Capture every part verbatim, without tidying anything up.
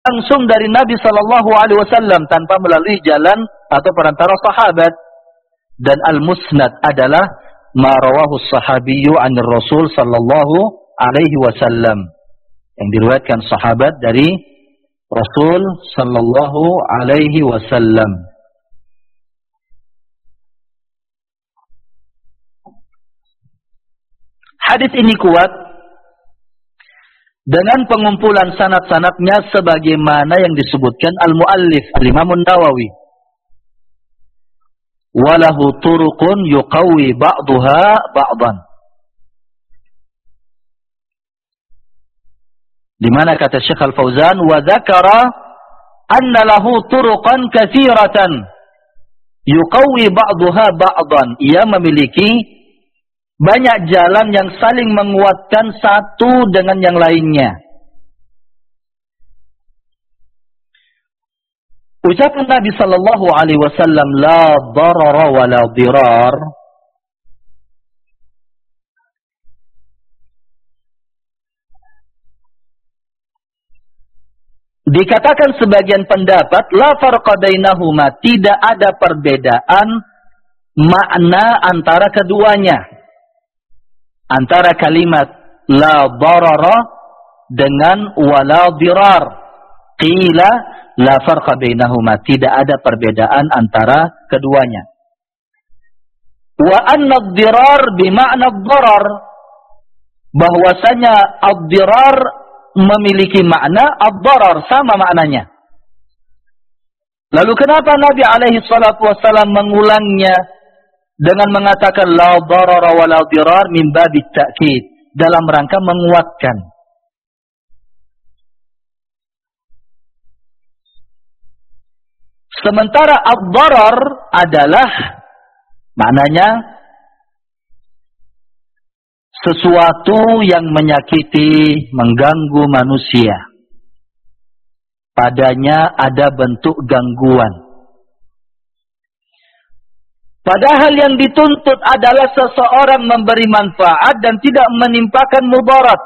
langsung dari Nabi sallallahu alaihi wasallam tanpa melalui jalan atau perantara sahabat. Dan al-musnad adalah ma rawahu sahabiyyu 'anir Rasul sallallahu alaihi wasallam, yang diriwayatkan sahabat dari Rasul sallallahu alaihi wasallam. Hadis ini kuat dengan pengumpulan sanad-sanadnya sebagaimana yang disebutkan al-muallif al-Imam an-Nawawi. Walahu turuqun yuqawwi ba'daha ba'dan. Di mana kata Syekh Al-Fauzan, wa dzakara anna lahu turuqan katsiratan yuqawwi ba'daha ba'dan. Ia memiliki banyak jalan yang saling menguatkan satu dengan yang lainnya. Ucapan Nabi sallallahu alaihi wasallam la darara wa la dirar dikatakan sebagian pendapat la farqa bainahuma, tidak ada perbedaan makna antara keduanya. Antara kalimat la darara dengan wala dirar. Qila la farqa bainahuma, tidak ada perbedaan antara keduanya. Wa anna ad-dirar bima'na ad-darar, bahwasanya ad-dirar memiliki makna ad-darar, sama maknanya. Lalu kenapa Nabi alaihi salatu wasallam mengulangnya dengan mengatakan la darara wa la dirar min babit ta'kid, dalam rangka menguatkan. Sementara ad-darar adalah maknanya sesuatu yang menyakiti, mengganggu manusia. Padanya ada bentuk gangguan. Padahal yang dituntut adalah seseorang memberi manfaat dan tidak menimpakan mudarat.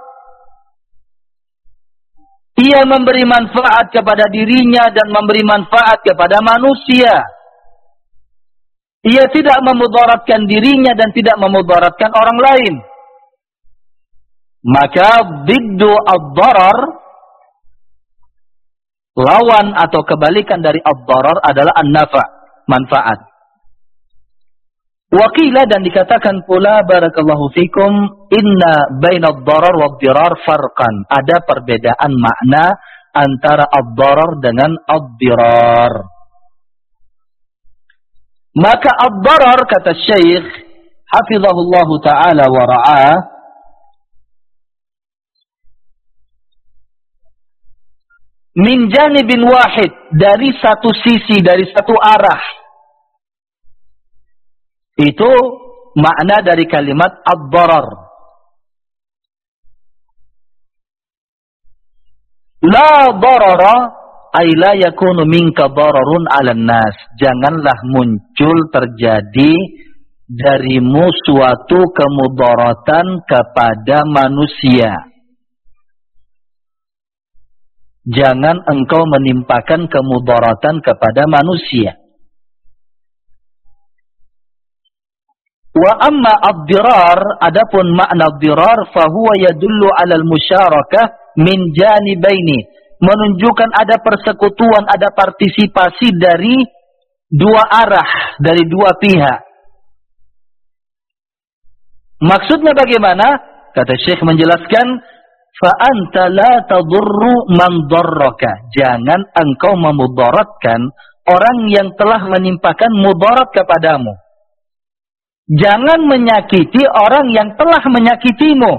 Ia memberi manfaat kepada dirinya dan memberi manfaat kepada manusia. Ia tidak memudaratkan dirinya dan tidak memudaratkan orang lain. Maka biddu ad-darar, lawan atau kebalikan dari ad-darar adalah an-nafa', manfaat. Wakila, dan dikatakan pula barakallahu fikum, inna bainad darar wad dirar farqan, ada perbedaan makna antara ad-darar dengan ad-dirar. Maka ad-darar, kata Syekh hafizahullahu taala wa ra'ah, min janibin wahid, dari satu sisi, dari satu arah. Itu makna dari kalimat ad-darar. La darara ay la yakunu minka dararun 'alan nas. Janganlah muncul terjadi darimu suatu kemudaratan kepada manusia. Jangan engkau menimpakan kemudaratan kepada manusia. Wa amma ad-dirar, adapun makna ad-dirar, fahuwa yadullu 'alal musyarakah min janibaini, menunjukkan ada persekutuan, ada partisipasi dari dua arah, dari dua pihak. Maksudnya bagaimana? Kata Syekh menjelaskan, fa anta la tadurru man darraka, jangan engkau memudaratkan orang yang telah menimpakan mudarat kepadamu. Jangan menyakiti orang yang telah menyakitimu.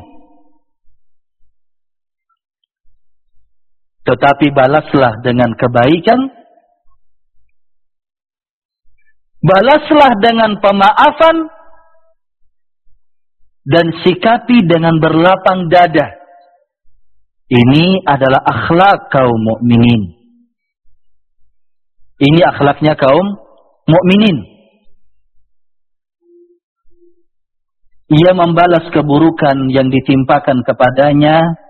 Tetapi balaslah dengan kebaikan. Balaslah dengan pemaafan. Dan sikapi dengan berlapang dada. Ini adalah akhlak kaum mukminin. Ini akhlaknya kaum mukminin. Ia membalas keburukan yang ditimpakan kepadanya